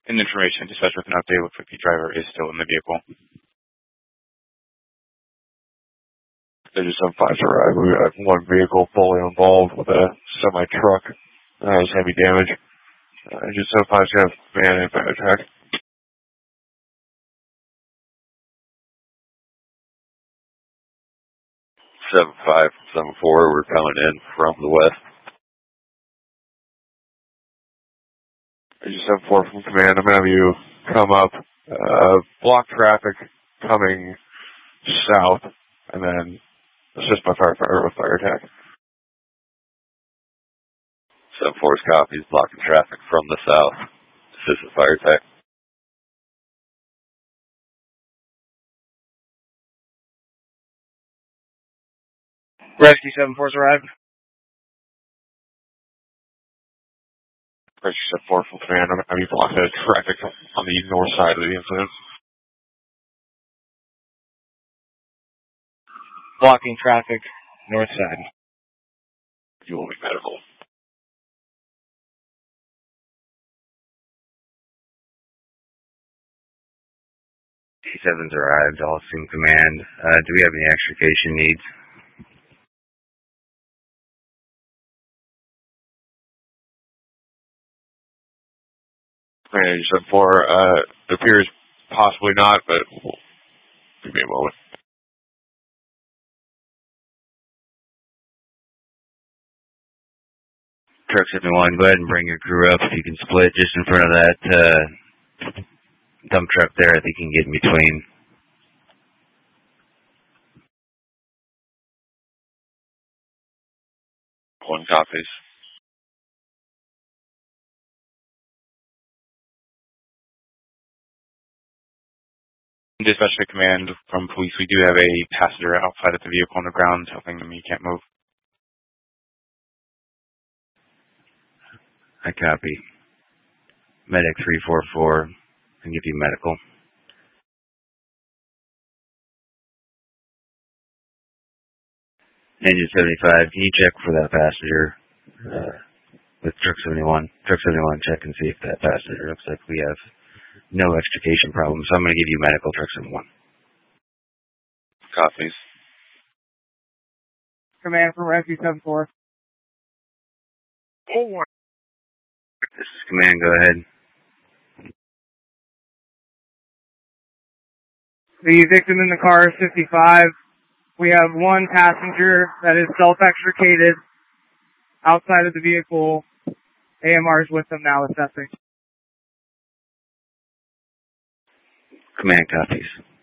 In information, dispatch with an update. Looks like the driver is still in the vehicle. Just on 5 to arrive. We got one vehicle fully involved with a semi-truck that has heavy damage. Just so 5 to have man and fire attack. 7574, we're coming in from the west. Just 74 from command. I'm going to have you come up, block traffic coming south, and then assist my firefighter with fire attack. 74's copies, blocking traffic from the south. Assist with fire attack. Rescue 74's arrived. Rescue 74 from command. I'm going to have you block the traffic on the north side of the incident. Blocking traffic, north side. You will be medical. T7's arrived, all assume command. Do we have any extrication needs? Command 74, it appears possibly not, but we'll give me a moment. Truck 71, go ahead and bring your crew up if you can split just in front of that dump truck there. I think you can get in between. One copies. Dispatch to command from police. We do have a passenger outside of the vehicle on the ground telling them he can't move. I copy. Medic 344 can give you medical. Engine 75, can you check for that passenger with truck 71? Truck 71, check and see if that passenger looks like we have no extrication problems. So I'm going to give you medical, truck 71. Copies. Command from Rescue 74. Oh, This is command, go ahead. The victim in the car is 55. We have one passenger that is self-extricated outside of the vehicle. AMR is with them now assessing. Command copies.